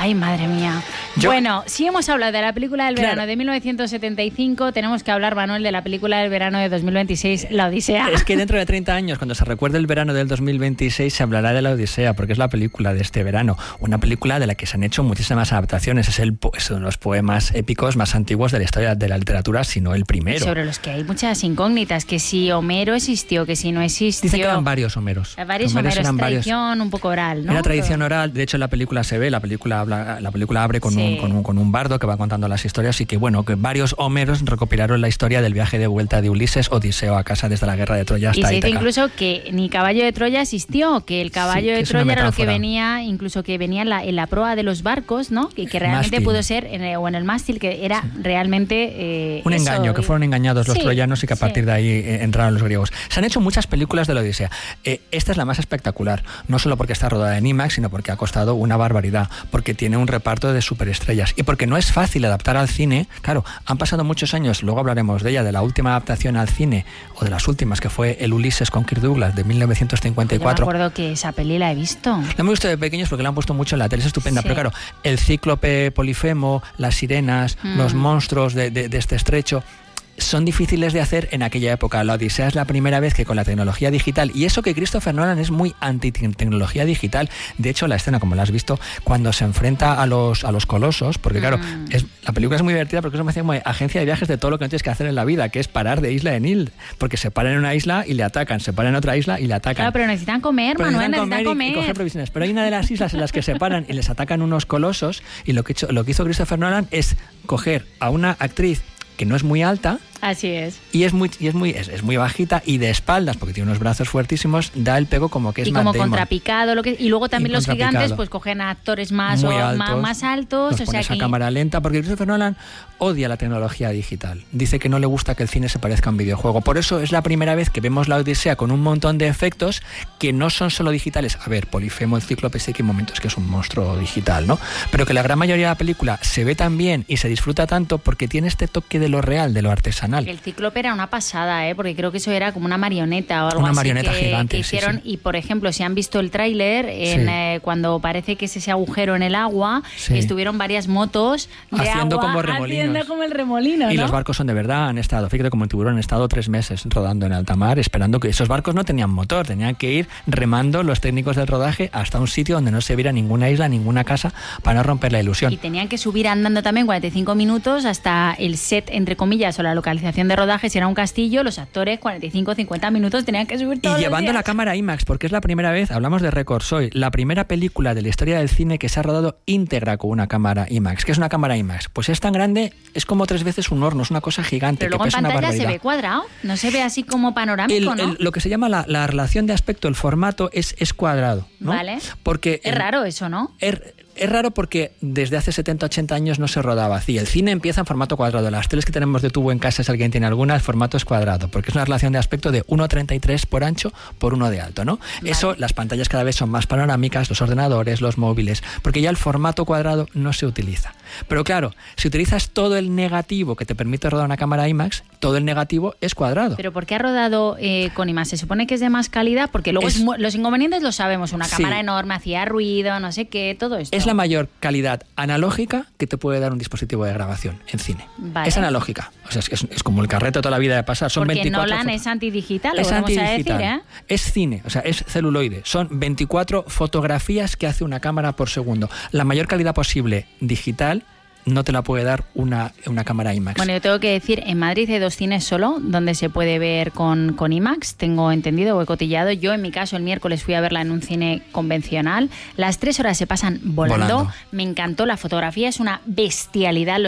Ay, madre mía. Bueno, si hemos hablado de la película del verano de 1975, tenemos que hablar, Manuel, de la película del verano de 2026, La Odisea. Es que dentro de 30 años, cuando se recuerde el verano del 2026, se hablará de La Odisea, porque es la película de este verano. Una película de la que se han hecho muchísimas adaptaciones. Es uno de los poemas épicos más antiguos de la historia de la literatura, si no el primero. Sobre los que hay muchas incógnitas, que si Homero existió, que si no existió. Dicen que eran varios Homeros. Varios Homeros, eran tradición un poco oral, ¿no? Era tradición oral, de hecho en la película se ve, la película abre con un bardo que va contando las historias, y que bueno, que varios Homeros recopilaron la historia del viaje de vuelta de Ulises, Odiseo a casa desde la guerra de Troya hasta Ítaca. Y se dice incluso que ni caballo de Troya existió, que el caballo de Troya era lo que venía, incluso que venía en la proa de los barcos, ¿no? Que realmente mástil. Pudo ser, o en el mástil, que era realmente... un engaño, que fueron engañados los troyanos y que a partir de ahí entraron los griegos. Se han hecho muchas películas de la Odisea. Esta es la más espectacular, no solo porque está rodada en IMAX, sino porque ha costado una barbaridad, porque tiene un reparto de superestrellas y porque no es fácil adaptar al cine. Claro, han pasado muchos años, luego hablaremos de ella, de la última adaptación al cine, o de las últimas, que fue el Ulises con Kirk Douglas de 1954. Yo me acuerdo que esa peli la he visto. La hemos visto de pequeños porque la han puesto mucho en la tele, es estupenda, pero claro, el cíclope Polifemo, las sirenas, los monstruos de este estrecho, son difíciles de hacer en aquella época. La Odisea es la primera vez que con la tecnología digital, y eso que Christopher Nolan es muy anti-tecnología digital. De hecho, la escena, como la has visto, cuando se enfrenta a los colosos, porque claro, la película es muy divertida porque es como agencia de viajes de todo lo que no tienes que hacer en la vida, que es parar de isla en isla, porque se paran en una isla y le atacan, se paran en otra isla y le atacan. Claro, pero necesitan comer, Manuel, necesitan comer. Y coger provisiones. Pero hay una de las islas en las que se paran y les atacan unos colosos, y lo que hizo Christopher Nolan es coger a una actriz que no es muy alta. Así es. Y es muy bajita, y de espaldas, porque tiene unos brazos fuertísimos, da el pego como que es Matt Damon. Y como contrapicado, y luego también los gigantes pues cogen a actores más altos. Los pones a cámara lenta, porque Christopher Nolan odia la tecnología digital. Dice que no le gusta que el cine se parezca a un videojuego. Por eso es la primera vez que vemos La Odisea con un montón de efectos que no son solo digitales. A ver, Polifemo, el cíclope, sí que hay momentos que es un monstruo digital, ¿no? Pero que la gran mayoría de la película se ve tan bien y se disfruta tanto porque tiene este toque de lo real, de lo artesanal. El cíclope era una pasada, porque creo que eso era como una marioneta o algo una así marioneta gigante, que hicieron. Y por ejemplo, si han visto el tráiler, cuando parece que es ese agujero en el agua, estuvieron varias motos de haciendo agua, como remolinos. Haciendo como el remolino, ¿no? Y los barcos son de verdad, han estado, fíjate, como el tiburón, han estado 3 meses rodando en alta mar, esperando que esos barcos no tenían motor, tenían que ir remando los técnicos del rodaje hasta un sitio donde no se viera ninguna isla, ninguna casa, para no romper la ilusión. Y tenían que subir andando también 45 minutos hasta el set, entre comillas, o la localización de rodaje. Si era un castillo, los actores 45-50 minutos tenían que subir todos. Y llevando la cámara IMAX, porque es la primera vez, hablamos de récords hoy, la primera película de la historia del cine que se ha rodado íntegra con una cámara IMAX. ¿Qué es una cámara IMAX? Pues es tan grande, es como 3 veces un horno, es una cosa gigante. Pero luego que pesa en pantalla una barbaridad. se ve cuadrado, no se ve así como panorámico, ¿no? Lo que se llama la relación de aspecto, el formato es cuadrado, ¿no? Vale. Porque es raro eso, ¿no? Es raro porque desde hace 70-80 años no se rodaba así. El cine empieza en formato cuadrado. Las teles que tenemos de tubo en casa, si alguien tiene alguna, el formato es cuadrado, porque es una relación de aspecto de 1,33 por ancho por 1 de alto, ¿no? Vale. Eso, las pantallas cada vez son más panorámicas, los ordenadores, los móviles, porque ya el formato cuadrado no se utiliza. Pero claro, si utilizas todo el negativo que te permite rodar una cámara IMAX, todo el negativo es cuadrado. ¿Pero por qué ha rodado con IMAX? ¿Se supone que es de más calidad? Porque luego los inconvenientes los sabemos. Una cámara enorme, hacía ruido, no sé qué, todo esto. Es la mayor calidad analógica que te puede dar un dispositivo de grabación en cine. Vale. Es analógica. O sea, es como el carrete toda la vida de pasar. Son porque 24 Nolan es antidigital, es antidigital. A decir, ¿eh? Es cine, o sea, es celuloide. Son 24 fotografías que hace una cámara por segundo. La mayor calidad posible digital no te la puede dar una cámara IMAX. Bueno, yo tengo que decir, en Madrid hay 2 cines solo donde se puede ver con IMAX, tengo entendido o he cotillado. Yo, en mi caso, el miércoles fui a verla en un cine convencional. Las 3 horas se pasan volando. Me encantó, la fotografía es una bestialidad.